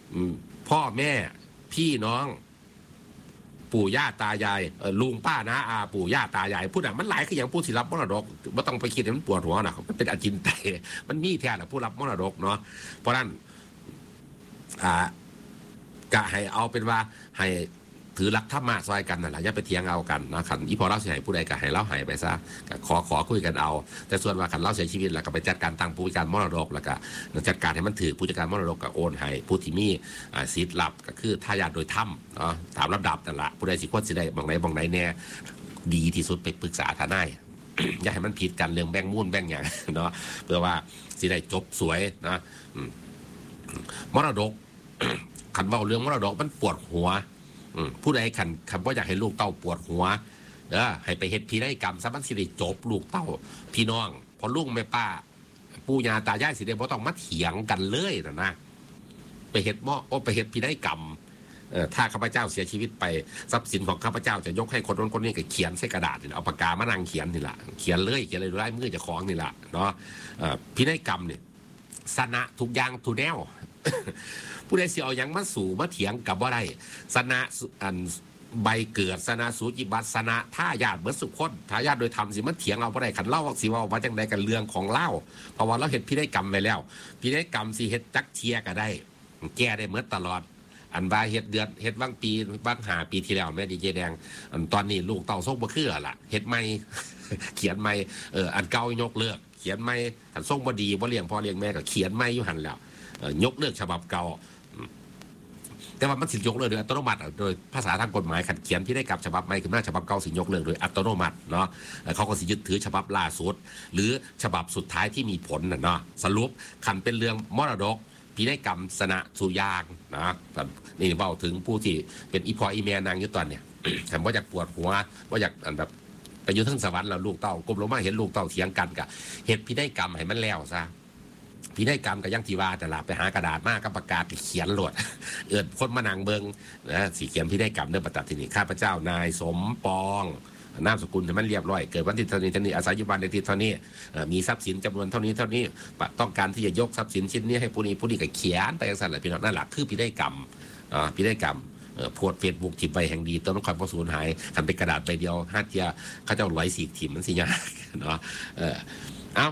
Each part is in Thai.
พ่อแม่พี่น้องปู่ย่าตายายลุงป้าน้าอาปู่ย่าตายายผู้นั้นมันหลายคืออย่างผู้สิรับมรดกไม่ต้องไปคิดให้มันปวดหัวนะมันเป็นอจินไตยมันมีแท้แหละผู้รับมรดกเนาะเพราะนั้นกะให้เอาเป็นว่าให้ถือหลักธรรมะซอยกันนั่นแหละอย่าไปเถียงเอากันนะขันอีพอเราเสียให้ผู้ใดก็ให้เราให้ไปซะขอคุยกันเอาแต่ส่วนว่าขันเราเสียชีวิตแล้วก็ไปจัดการตั้งผู้จัดการมรดกแล้วก็จัดการให้มันถือผู้จัดการมรดกก็โอนให้ผู้ที่มีสิทธิ์รับก็คือทายาทโดยธรรมเนาะตามลำดับนั่นแหละผู้ใดสิควรสิได้บางไหนแน่ดีที่สุดไปปรึกษาทนาย อย่าให้มันผิดกันเรื่องแบ่งมูลแบ่งอย่างเนาะเพื่อว่าสิได้จบสวยนะมรดก ขันเบาเรื่องมรดกมันปวดหัวผู้ใดขันว่าอยากให้ลูกเต้าปวดหัวให้ไปเฮ็ดพินัยกรรมซะมันสิได้จบลูกเต้าพี่น้องพอลูกแม่ป้าปู่ย่าตายายสิได้บ่ต้องมาเถียงกันเลยนะไปเฮ็ดไปเฮ็ดพินัยกรรมถ้าข้าพเจ้าเสียชีวิตไปทรัพย์สินของข้าพเจ้าจะยกให้คนนั้นคนนี้ก็เขียนใส่กระดาษเอาปากกามานั่งเขียนนี่แหละเขียนเลยลายมือเจ้าของนี่แหละเนาะพินัยกรรมเนี่ยสนะทุกอย่างทุกแนว ผู้ใดสิเอาอย่างมาสู่มาเถียงกับว่าได้สนะใบเกิดสนะสูจิบัตสนะท่าญาติเหมือนสุขคนท่าญาติโดยธรรมสิมันเถียงเอาบ่ได้ขันเล่าสิว่าว่าจังใดกันเรื่องของเล่าเพราะว่าเราเห็นพินัยกรรมไปแล้วพินัยกรรมสิเฮ็ดจักเทียก็ได้แก้ได้เหมือนตลอดอันบาเฮ็ดเดือนเฮ็ดบางปีบาง5 ปีที่แล้วแม่ดีเจแดงตอนนี้ลูกเต่าส่งบ่คือล่ะเฮ็ดใหม่ เขียนใหม่อันเก่ายกเลิกเขียนใหม่อันส่งบ่ดีบ่เลี้ยงพ่อเลี้ยงแม่ก็เขียนใหม่อยู่หั่นแล้วยกเลิกฉบับเก่าแต่ว่ามันสิยกเลิกโดยอัตโนมัติโดยภาษาทางกฎหมายขัดเขียนที่ได้กับฉบับใหม่ขึ้นมาฉบับเก่าสิยกเลิกโดยอัตโนมัติเนาะเขาก็สิยึดถือฉบับล่าสุดหรือฉบับสุดท้ายที่มีผลน่ะเนาะสรุปขันเป็นเรื่องมรดกพินัยกรรมสนะสุยางนะนี่เบาถึงผู้ที่เป็นอีพออีเมียนางยุตอนเนี่ย แต่ว่าอยากปวดหัวว่าอยากแบบไปอยู่ทั้งสวรรค์แล้วลูกเต้ากลมลงมาเห็นลูกเต้าเถียงกันกับเหตุพินัยกรรมให้มันแล้วซะพินัยกรรมกับยังทีว่าแต่ละไปหากระดาษมากกับประกาศไปเขียนโหลด คนมานั่งเบิงนะสีเขียนพินัยกรรมเรื่องประตัดที่นี่ข้าพเจ้านายสมปองนามสกุลมันเรียบร้อยเกิดวันที่เท่านี้อาศัยอยู่บ้านในที่เท่านี้มีทรัพย์สินจำนวนเท่านี้ต้องการที่จะยกทรัพย์สินชิ้นนี้ให้ผู้นี้ก็เขียนไปอย่างนั้นแหละพี่น้องนั่นแหละคือพินัยกรรมพินัยกรรมโพสเฟซบุ๊กถิ่มใบแห่งดีต้นความประสูญหายทำเป็นกระดาษใบเดียวห้าเทียเขาเจ้าร้อยสีถิ่มมันสิยากเนาะเอา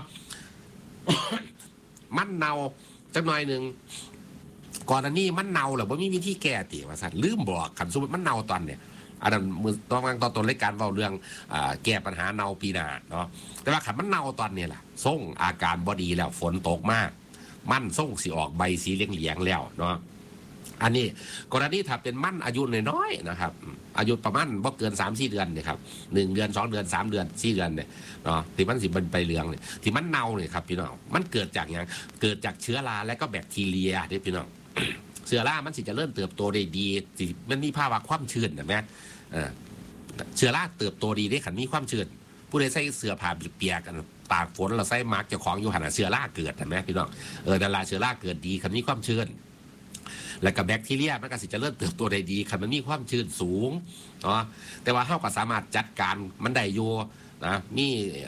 มันเนาจักหน่อยหนึ่งก่อนอันนี้มันเนาหรือว่ามีวิธีแก้ติว่าสัตว์ลืมบอกขันสมมติมันเนาตอนเนี่ยอันนั้นมือตอนต้นรายการเล่าเรื่องแก้ปัญหาเนาปีหน้าเนาะแต่ว่าขันมันเนาตอนนี้แหละส่งอาการบอดีแล้วฝนตกมากมันส่งสีออกใบสีเหลืองแล้วเนาะอันนี้กรณีถ้าเป็นมั่นอายุน้อยๆนะครับอายุประมาณบ่เกิน 3-4 เดือนเนี่ยครับ1 เดือน 2 เดือน 3 เดือน 4 เดือนเนี่ยเนาะที่มันสิเป็นใบเหลืองเนี่ยที่มันเน่าเนี่ยครับพี่น้องมันเกิดจากอย่างเกิดจากเชื้อราและก็แบคทีเรียที่พี่น้อง เชื้อรามันสิจะเริ่มเติบโตได้ดีสิมันมีภาวะความชื้นนะแม่เชื้อราเติบโตดีได้ขันมีความชื้นผู้ใดใส่เสื้อผ้าเปียกกันตากฝนเราใส่มาร์กเจ้าของอยู่หันเชื้อราเกิดนะแม่พี่น้องดาราเชื้อราเกิดดีขันมีความชื้นแล้วกับแบคทีเรียมันก็สิจะเริ่มเติบโตได้ดีคันมันมีความชื้นสูงเนาะแต่ว่าเราก็สามารถจัดการมันได้อยู่นะมี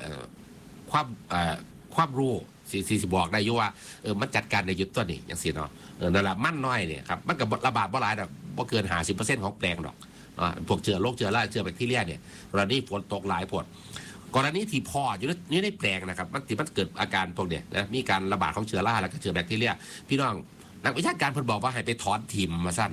ความรู้สิบอกได้อยู่ว่ามันจัดการได้ยุดตัวนี้อย่างสิเนาะนั่นแหละมันน้อยเนี่ยครับมันก็ระบาดบ่หลายดอกบ่เกิน 50% ของแปลงดอกพวกเชื้อโรคเชื้อราเชื้อแบคทีเรียเนี่ยกรณีฝนตกหลายผลกรณีที่พออยู่ในแปลงนะครับมันเกิดอาการพวกเนี่ยนะมีการระบาดของเชื้อราแล้วก็เชื้อแบคทีเรียพี่น้องนักวิชาการเพิ่นบอกว่าให้ไปถอนทิมมาสั้น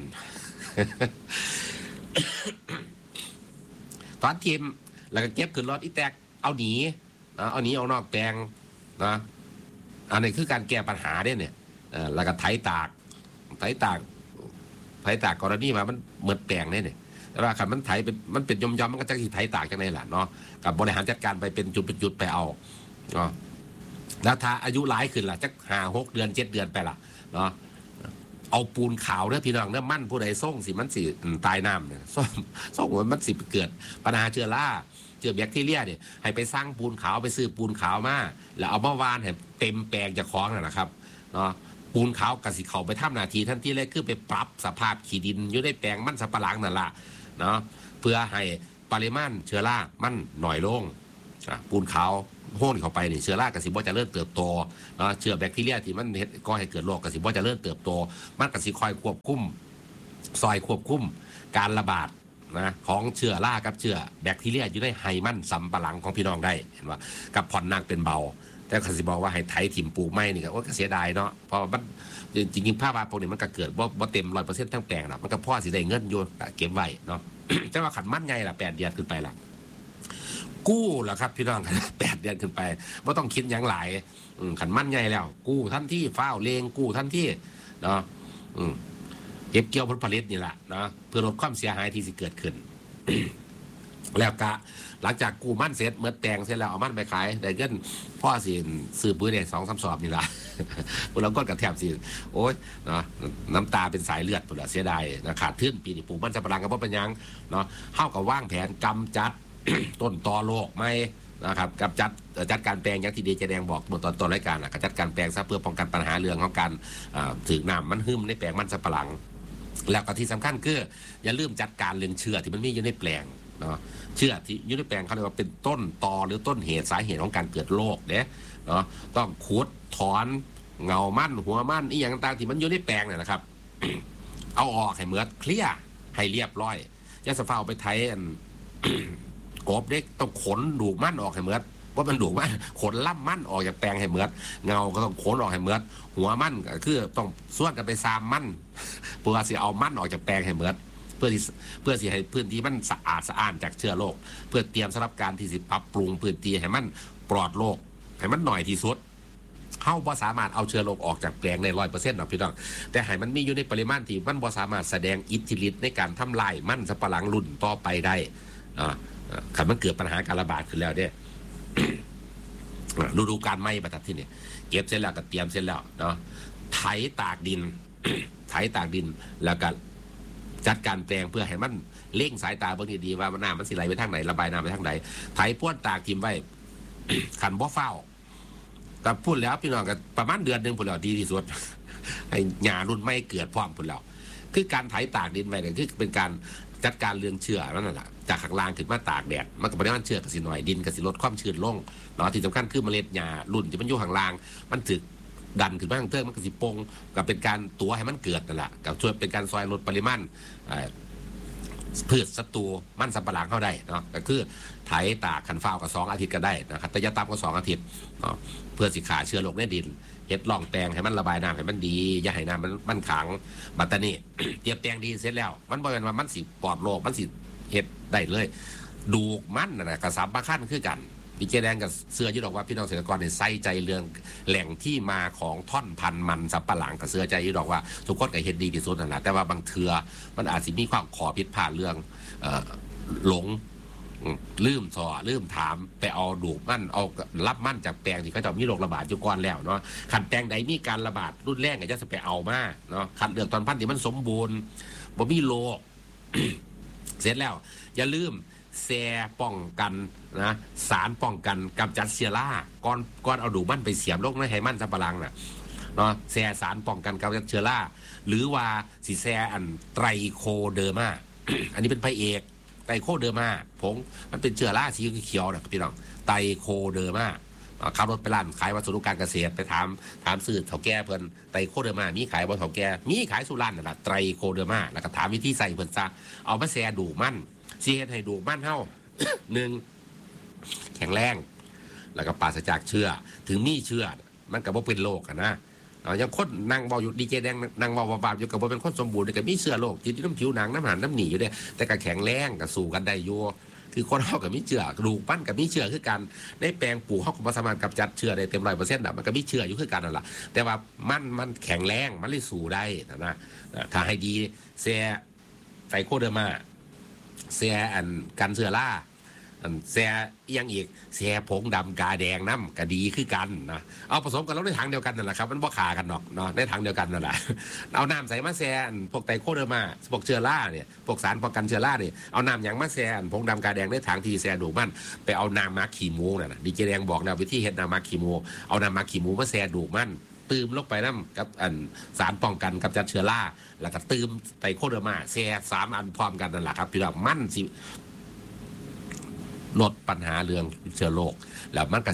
ถอนทิมแล้วก็เก็บขึ้นรถอีแตกเอาหนีเอานอกแปลงนะอันนี้คือการแก้ปัญหาเนี่ยแล้วก็ไถตากกรณีมามันเหมือนแปลงเนี่ยแต่ว่าคันมันไถเป็นมันเป็นยอมมันก็จะไถตากจังได๋ล่ะเนาะกับบริหารจัดการไปเป็นจุดไปเอาเนาะแล้วถ้าอายุหลายขึ้นล่ะจัก5-6 เดือน 7 เดือนไปล่ะเนาะเอาปูนขาวเนี่ยพี่น้องเนี่ยมั่นผู้ใดส่งสิมันสิตายน้ำเนี่ยส่งมันสิเกิดปัญหาเชื้อราเชื้อแบคทีเรียเนี่ยให้ไปสร้างปูนขาวไปซื้อปูนขาวมาแล้วเอามาวานให้เต็มแปลงจะคล้องนะครับเนาะปูนขาวกับสิเขาไปทำหน้าที่ทันทีเลยคือไปปรับสภาพขี้ดินอยู่ในแปลงมันสับปะหลังนั่นแหละเนาะเพื่อให้ปริมาณเชื้อรามันหน่อยลงปูนขาวโห้นเข้าไปนี่เชื้อรากระสิบ่จะเริ่มเติบโตเชื้อแบคทีเรียที่มันก่อให้เกิดโรคกระสิบ่จะเริ่มเติบโตมันกระสิคอยควบคุมการระบาดนะของเชื้อรากับเชื้อแบคทีเรียอยู่ในไฮมันสำปะหลังของพี่น้องได้เห็นว่ากับผ่อนหนักเป็นเบาแต่เขาสิบอกว่าให้ไถถิ่มปลูกไม้นี่ก็เสียดายเนาะเพราะมันจริงๆภาพพวกนี้มันก็เกิดว่าเต็ม100%ทั้งแปลงหรอกมันก็พ่อสิได้เงินอยู่เก็บไว้เนาะแต่ว่าขันมันไงล่ะ8 เดือนขึ้นไปล่ะกู้เหรอครับพี่น้อง8 เดือนขึ้นไปว่าต้องคิดอย่างหลายขันมันไงแล้วกู้ท่านที่ฟ้าวเลงกู้ท่านที่เนาะเก็บเกี่ยวผลผลิตนี่แหละนะเพื่อลดความเสียหายที่จะเกิดขึ้น แล้วก็หลังจากกู้มั่นเสร็จเมื่อแปลงเสร็จแล้วเอามั่นไปขายได้เงินพ่อสิซื้อปุ๋ยได้2-3 สอบนี่ละพวกเราก็กระแทบสิโอ๊ยเนาะน้ำตาเป็นสายเลือดพวกเราเสียดายนะขาดทุนปีนี้ปลูกมันสำปะหลังก็เพราะเป็นยังเนาะเข้ากับว่างแผนกำจัด ต้นตอโรคไม่นะครับกับจัดการแปลงอย่างที่ดีเจแดงบอกเมื่อตอนต้นรายการนะจัดการแปลงซะเพื่อป้องกันปัญหาเรื่องของการถึงน้ำมันหึมในแปลงมันสำปะหลังแล้วก็ที่สำคัญคืออย่าลืมจัดการเรื่องเชื้อที่มันมีอยู่ในแปลงเนาะเชื้อที่อยู่ในแปลงเขาเรียกว่าเป็นต้นตอหรือต้นเหตุสาเหตุของการเกิดโรคเนาะต้องขุดถอนเงามั่นหัวมั่นอีอย่างต่างๆที่มันอยู่ในแปลงเนี่ยนะครับ เอาออกให้เหมือนเคลียร์ให้เรียบร้อยอย่าสะเฝ้าไปไถกบเด็กต้องขนดูกมั่นออกให้เหมือนว่ามันดูกมั่นขนล่ำมั่นออกจากแปลงให้เหมือนเงาก็ต้องขนออกให้เหมือนหัวมั่นก็คือต้องส่วนกันไปซามมั่นเพื่อสิเอามั่นออกจากแปลงให้เหมือนเพื่อสิให้พื้นที่มันสะอาดจากเชื้อโรคเพื่อเตรียมสำหรับการที่สิปรับปรุงพื้นที่ให้มันปลอดโรคให้มันหน่อยที่สุดเขาบ่สามารถเอาเชื้อโรคออกจากแปลงใน100%หรอกพี่น้องแต่ให้มันมีอยู่ในปริมาณที่มันบ่สามารถแสดงอิทธิฤทธิ์ในการทำลายมันสำปะหลังรุ่นต่อไปได้ขันมันเกิดปัญหาการระบาดขึ้นแล้วเนี่ย ฤดูกาลไม่ประทัดที่นี่เก็บเสร็จแล้วก็เตรียมเสร็จแล้วเนาะไถตากดิน ไถตากดินแล้วก็จัดการแปลงเพื่อให้มันเล่งสายตาเบิ่งดีๆว่าน้ำมันสิไหลไปทางไหนระบายน้ำไปทางไหนไถพ่นตากทิมไว้ ขันบ่เฝ้าแต่พูดแล้วพี่น้องก็ประมาณเดือนนึงพูดแล้วดีที่สุด ให้หญ้ารุ่นไม่เกิดพร้อมพูดแล้วคือการไถตากดินไว้เนี่ยคือเป็นการจัดการเรื่องเชื้อนั่นแหละจากข้างล่างขึ้นมาตากแดดมันก็ไม่ได้มันเชื้อกระสิหน่อยดินกระสิลดความชื้นลงเนาะที่สำคัญคือเมล็ดหญ้ารุ่นที่มันอยู่ข้างล่างมันถึกดันขึ้นมาข้างเทิงมันกระสิปงกับเป็นการตัวให้มันเกิดนั่นแหละกับช่วยเป็นการซอยลดปริมาณพืชศัตรูมันสำปะหลังเข้าได้เนาะก็คือไถตากขันฟ้าวกับ2 อาทิตย์ก็ได้นะครับแต่อย่าต่ำกว่า2 อาทิตย์เนาะเพื่อสิขาเชื้อโรคในดินเฮ็ดร่องแปลงให้มันระบายน้ำให้มันดีอย่าให้น้ำมันขังบัดตานี้เตรียมแปลงดีเสร็จแล้วมันบ่แม่นว่ามันสิปลอดโรคมันสิเฮ็ดได้เลยดูมันน่ะกระสับมาขั้นคือกันพี่เจแดงกับเสื้อยืดบอกว่าพี่น้องเกษตรกรเนี่ยใส่ใจเรื่องแหล่งที่มาของท่อนพันธุ์มันสำปะหลังกับเสื้อใจยืดบอกว่าทุกคนก็เฮ็ดดีที่สุดนั่นแหละแต่ว่าบางเทื่อมันอาจสิมีความขอผิดพลาดเรื่องหลงลืมถามไปเอาดูกมั่นเอารับมั่นจากแปลงที่เขาจะมีโรคระบาดอยู่ก่อนแล้วเนาะขันแปลงใดมีการระบาดรุ่นแรกก็จะไปเอามาเนาะขันเลือกตอนพันธุ์ที่มันสมบูรณ์บ่มีโรค เสร็จแล้วอย่าลืมแซ่ป้องกันนะสารป้องกันกำจัดเชื้อราก่อนเอาดูมั่นไปเสียบลงในไหมันสำปะหลังน่ะเนาะแซ่สารป้องกันกำจัดเชื้อราหรือว่าสีแซ่อันไตรโคเดอร์มา อันนี้เป็นพระเอกไตรโคเดอร์มาผงมันเป็นเชื้อราสีเขียวนะพี่น้องไตรโคเดอร์มาขับรถไปร้านขายวัสดุการเกษตรไปถามซื้อเถาแก่เพิ่นไตรโคเดอร์มามีขายบ่เถาแก่มีขายสุรานนั่นแหละไตรโคเดอร์มาแล้วก็ถามวิธีใส่เพิ่นซะเอามาแซ่ดูมั่นสิเฮ็ดให้ดูมั่นเฮา 1แข็งแรงแล้วก็ปราศจากเชื้อถึงมีเชื้อมันก็บ่เป็นโรคนะอย่างคนนั่งเบาอยู่ดีเจแดงนั่งเบาบาๆอยู่กับบ่เป็นคนสมบูรณ์ก็มีเชื้อโรคที่น้ำผิวหนังน้ำหนน้ำหนีอยู่เด้แต่ก็แข็งแรงก็สู้กันได้อยู่คือคนเฮาก็มีเชื้อกระดูกปั้นก็มีเชื้อคือกันในแปลงปลูกเฮาก็บ่สามารถกำจัดเชื้อได้เต็ม100%น่ะมันก็มีเชื้ออยู่คือกันนั่นล่ะแต่ว่ามันแข็งแรงมันเลยสู้ได้นะถ้าให้ดีแซ่ไตรโคเดอร์มาแซ่อันกันเชื้อราแซ่ยังอีกแซ่ผงดำกาแดงน้ำก็ดีคือกันนะเอาผสมกันแล้วในถังเดียวกันนั่นแหละครับมันบ่ขากันหรอกเนาะในถังเดียวกันนั่นแหละเอาน้ำใส่มาแซ่พวกไตรโคเดอร์มาพวกเชื้อราเนี่ยพวกสารป้องกันเชื้อราเนี่ยเอาน้ำอย่างมาแซ่ผงดำกาแดงในถังที่แซ่ดูมันไปเอาน้ำมาขี้หมูน่ะดีเจแดงบอกแล้ววิธีเฮ็ดน้ำมาขี้หมูเอาน้ำมาขี้หมูมาแซ่ดูมันตืมลงไปน้ำกับสารป้องกันกับจัดเชื้อราแล้วก็ตืมไตรโคเดอร์มาแซ่3 อันพร้อมกันนั่นแหละครับพี่น้องมันสิลดปัญหาเรื่องเชื้อโรคแล้วมันก็สิ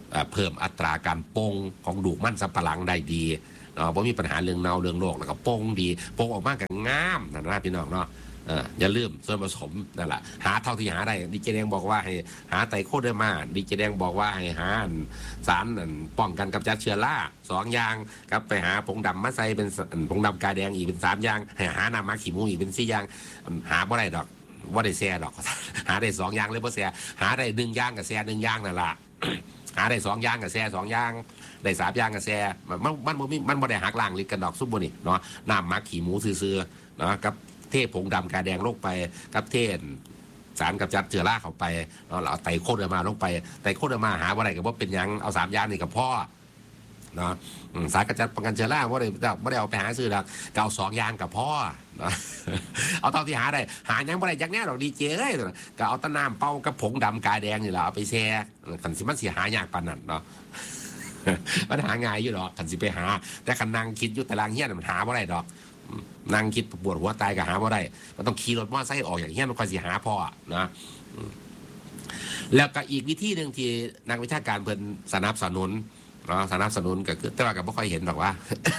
เพิ่มอัตราการปงของดูกมันสำปะหลังได้ดีเนาะบ่มีปัญหาเรื่องเนาเรื่องโรคแล้วก็ปงดีปงออกมาก็งามนั่นนะพี่น้องเนาะอย่าลืมส่วนผสมนั่นแหละหาเท่าที่หาได้ดีเจแดงบอกว่าให้หาไตโคเดอร์มาดีเจแดงบอกว่าให้หาสารป้องกันกำจัดเชื้อรา2 อย่างกับไปหาผงดำมาใส่เป็นผงดำกาแดงอีกเป็น3 อย่างให้หาน้ำมาขี้มูอีกเป็น4 อย่างหาบ่ได้ดอกว่าได้แซ่ดอกหาได้2 อย่างเลยบ่แซ่หาได้1 อย่างกับแซ่1 อย่างนั่นแหละหาได้2 อย่างกับแซ่2 อย่างได้3 อย่างกับแซ่มันบ่ได้หักล้างลิดกันดอกซุปบ่นี่เนาะน้ำมักขี้หมูซื่อๆเนาะกับเทผงดำกาแดงลงไปกับเทสารกำจัดเชื้อราเข้าไปเราเอาไตโคเดอร์มาลงไปไตโคเดอร์มาหาว่าอะไรกับว่าเป็นยังเอา3 อย่างนี่กับพ่อเนาะสารกำจัดป้องกันเชื้อราว่าได้เอาไปหาซื้อแล้วก็เอา2 อย่างกับพ่อเนาะเอาเท่าที่หาได้หายังว่าอะไรยักแน่หรอกดีเจเลยก็เอาต้นน้ำเป้ากับผงดำกาแดงนี่แหละเอาไปแช่ขันสิมันเสียหายากปานนั้นเนาะมันหาง่ายอยู่หรอกขันสิไปหาแต่ขันนางคิดอยู่แต่ลางเฮี้ยนมันหาว่าอะไรดอกนั่งคิดปวดหัวตายก็หาว่าได้มันต้องขี่รถมอเตอร์ไซค์ออกอย่างเงี้ยมันค่อยสิหาพ่อนะแล้วก็อีกวิธีหนึ่งที่นักวิชาการเพิ่นสนับสนุนสนับสนุนก็คือแต่ว่าก็ไม่ค่อยเห็นหรอกว่า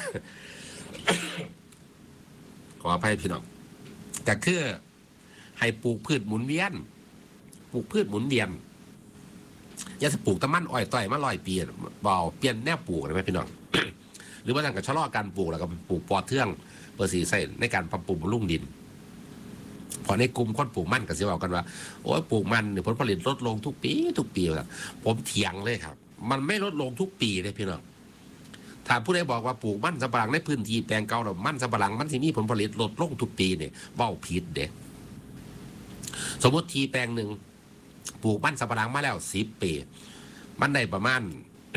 ขออภัยพี่น้องแต่คือให้ปลูกพืชหมุนเวียนปลูกพืชหมุนเวียนอย่าจะปลูกตะมันอ้อยต้อยมา100 ปีเบาเปลี่ยนแนวปลูกได้ไหมพี่น้อง หรือว่าทางกับชะลอการปลูกแล้วก็ปลูกปอเทืองเพื่อสีใส่ในการปรับปรุงลุ่งดินพอในกลุ่มคนปลูกมันก็จะบอกกันว่าโอ้ยปลูกมันเนี่ยผลผลิตลดลงทุกปีครับผมเถียงเลยครับมันไม่ลดลงทุกปีเลยพี่น้องถ้าผู้ใดบอกว่าปลูกมันสำปะหลังในพื้นที่แปลงเก่าเรามันสำปะหลังมันสิมีผลผลิตลดลงทุกปีเนี่ยเบ้าผิดเด็กสมมติทีแปลงหนึ่งปลูกมันสำปะหลังมาแล้ว10 ปีมันได้ประมาณ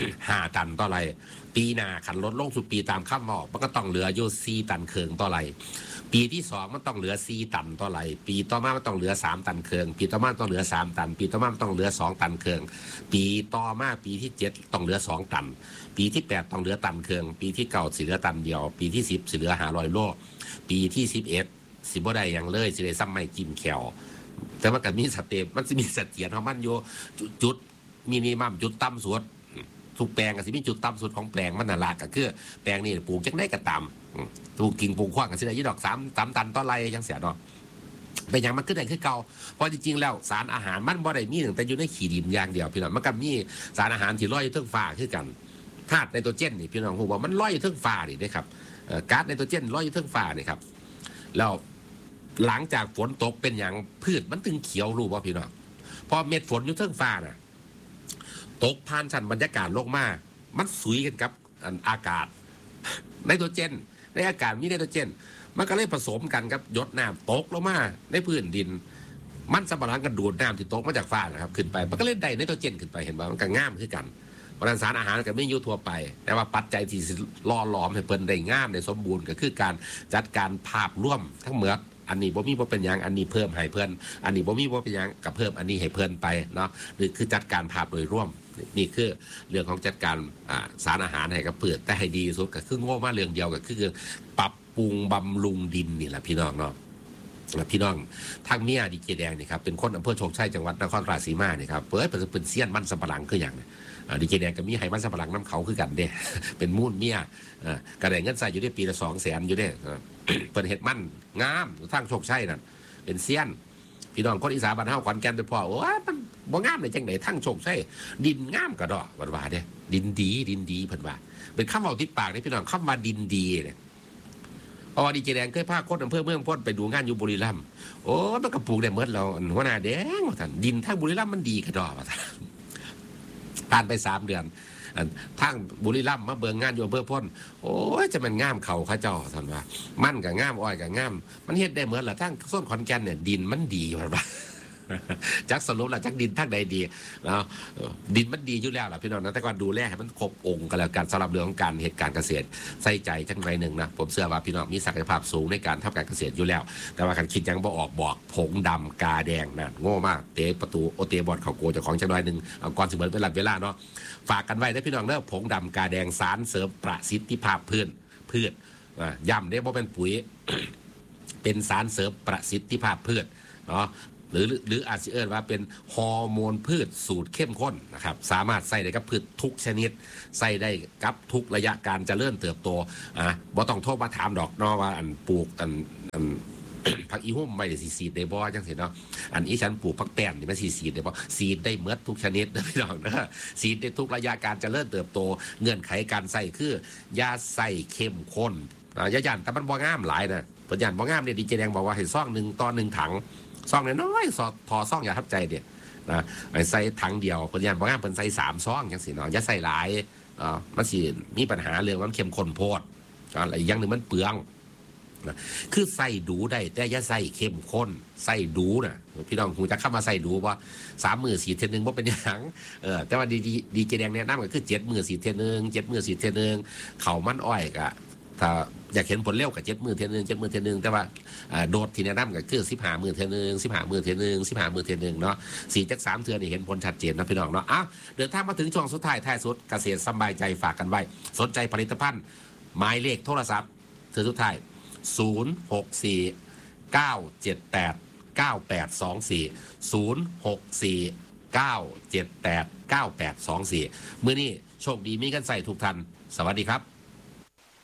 5 ตันต่อไรปีหน้าขันลดลงสุดปีตามคำบอกมันก็ต้องเหลืออยู่4 ตันเคืองต่อไรปีที่2มันต้องเหลือ4 ตันต่อไรปีต่อมามันต้องเหลือ3 ตันเคืองปีต่อมาต้องเหลือ3 ตันปีต่อมาต้องเหลือ2 ตันเคืองปีต่อมาปีที่7ต้องเหลือ2 ตันปีที่8ต้องเหลือตันเคืองปีที่9สิเหลือตันเดียวปีที่10สิเหลือ500 โลปีที่11สิบ่ได้อย่างเลยสิได้ซ้ำไม่จิ้มแขวแต่ว่าก็มีสเต็ปมันสิมีเสถียรของมันอยู่จุดมินิมัมจุดต่ำสุดทุกแปลงก็สิมีจุดต่ำสุดของแปลงมันน่ะละก็คือแปลงนี่ปลูกจังได้ก็ต่ำปลูกกิ่งปลูกขว้างก็สิได้ยี่ดอก3 ตันต่อไร่จังเสียเนาะเป็นอย่างมันขึ้นได้คือเก่าเพราะจริงๆแล้วสารอาหารมันบ่ได้มีแต่อยู่ในขี้ดินอย่างเดียวพี่น้องมันก็มีสารอาหารที่ลอยอยู่เทิงฟ้าคือกันธาตุไนโตรเจนนี่พี่น้องฮู้ว่ามันลอยอยู่เทิงฟ้านี่เด้ครับก๊าซไนโตรเจนลอยอยู่เทิงฟ้านี่ครับแล้วหลังจากฝนตกเป็นอย่างพืชมันถึงเขียวรู้ป่ะพี่น้องพอเม็ดฝนอยู่เทิงฟ้าน่ะตกผ่านชั้นบรรยากาศโลกมามันสุยกันกับอากาศไนโตรเจนในอากาศมีไนโตรเจนมันก็เลยผสมกันกับหยดน้ำตกลงมาในพื้นดินมันสำปะหลังกันดูดน้ำที่ตกมาจากฟ้านะครับขึ้นไปมันก็เล่นได้ไนโตรเจนขึ้นไปเห็นป่ะมันก็ง่ามขึ้นกันเพราะนั้นสารอาหารก็ไม่อยู่ทั่วไปแต่ว่าปัจจัยที่ล่อหลอมให้เพิ่นได้ง่ามได้สมบูรณ์ก็คือการจัดการภาพร่วมทั้งหมดอันนี้บ่มีบ่เป็นอย่างอันนี้เพิ่มให้เพิ่นอันนี้บ่มีบ่เป็นอย่างกับเพิ่มอันนี้ให้เพิ่นไปเนาะหรือคือจัดการภาพโดยร่วมนี่คือเรื่องของจัดการสารอาหารให้กับพืชแต่ให้ดีสุดก็คือโง่มาเรื่องเดียวก็คือปรับปรุงบำรุงดินนี่แหละพี่น้องเนาะพี่น้องทางเมียดีเจแดงนี่ครับเป็นคนอำเภอโชคชัยจังหวัดนครราชสีมานี่ครับเปิดเป็นเซียนมันสำปะหลังคืออย่างดีเจแดงก็มีให้มันสำปะหลังน้ำเขาคือกันเด้เป็นมูลเมียกระไดเงินใส่อยู่ได้ปีละ200,000อยู่ได้เปิดเห็ดมันงามทางโชคชัยนั่นเป็นเซียนพี่น้องคนอีสานบ้านเฮาขอนแก่นโดยเฉพาะโอ้ยมันบ่งามเลยจังได๋ทั้งโชคชัยดินงามกระดอกว่าเด้ดินดีเพิ่นว่าเป็นคำเว้าติดปากนี่พี่น้องคำว่าดินดีเนี่ยเพราะว่าดีเจแดงเคยพาคนอำเภอเมืองพ้นไปดูงานอยู่บุรีรัมย์โอ้มันก็ปลูกได้หมดแล้วหัวหน้าแดงว่าท่านดินทางบุรีรัมย์มันดีกระดอกว่าท่านผ่านไป3 เดือนทางบุรีรัมย์มาเบิ่งงานอยู่อำเภอพ้นโอ้ยจะมันงามเขาเจ้าท่านว่ามันก็งามอ้อยก็งามมันเฮ็ดได้เหมือนละทั้งส้นขอนแก่นเนี่ยดินมันดีว่าจักสรุปแล้วจักดินทางใดดีแล้วดินมันดีอยู่แล้วล่ะพี่น้องนะแต่ก่อนดูแลให้มันครบองค์กันแล้วกันสำหรับเรื่องของการเหตุการเกษตรใส่ใจจังไรหนึ่งนะผมเชื่อว่าพี่น้องมีศักยภาพสูงในการทำการเกษตรอยู่แล้วแต่ว่าการคิดยังบ่ออกบอกผงดำกาแดงนะโง่มากเตะประตูโอเตบอลเขาโกจากของจังไรหนึ่งก่อนเสมอเป็นหลักเวลาเนาะฝากกันไว้นะพี่น้องเด้อผงดำกาแดงสารเสริมประสิทธิภาพพืชย้ำได้ว่าเป็นปุ๋ย เป็นสารเสริมประสิทธิภาพพืชเนาะหรืออาจจะเอิ้นว่าเป็นฮอร์โมนพืชสูตรเข้มข้นนะครับสามารถใส่ได้กับพืชทุกชนิดใส่ได้กับทุกระยะการเจริญเติบโตบ่ต้องโทรมาถามดอกเนาะว่าอันปลูกอัน ผักอีหุ่มไม่ได้สีดได้บ่จังซี่เนาะอันอีฉันปลูกผักแป้นนี่มันสีดได้บ่สีดได้หมดทุกชนิดนะพี่น้องนะสีดได้ทุกระยะการเจริญเติบโตเงื่อนไขการใส่คือยาใส่เข้มข้นยาย่านแต่มันบ่งามหลายนะปัญญาบ่งามเนี่ยดีเจแดงบอกว่าให้ซอง1 ต่อ 1ถังซองน้อยๆพอซองอย่าทับใจเนี่ยนะใส่ถังเดียวปัญญาบ่งามเพิ่นใส่3 ซองจังซี่เนาะอย่าใส่หลายมันสิมีปัญหาเรื่องมันเข้มข้นโพดอะไรอย่างนึงมันเปลืองคือใส่ดูได้แต่อย่าใส่เข้มข้นใส่ดูนะพี่น้องคงจะเข้ามาใส่ดูว่า3 มื้อ4 เทื่อนึงว่าเป็นอย่างแต่ว่าดีเจแดงแนะนำก็คือ7 มื้อ4 เทื่อนึง7 มื้อ4 เทื่อนึงเขามันอ้อยก็ถ้าอยากเห็นผลเร็วกับ7 มื้อเทื่อนึง7 มื้อเทื่อนึงแต่ว่าโดดที่แนะนำก็คือ15 มื้อเทื่อนึง15 มื้อเทื่อนึง15 มื้อเทื่อนึงเนาะ4 จาก 3 เทื่อนี่เห็นผลชัดเจนนะพี่น้องเนาะเดินทางมาถึงช่วงสุดท้ายท้ายสุดเกษตรสบายใจฝากกันไว้สนใจผลิตภัณฑ์หมายเลขโทรศัพท์เทื่อสุดท้าย064 978 9824 064 978 9824มื้อนี้โชคดีมีกันใส่ทุกท่านสวัสดีครับ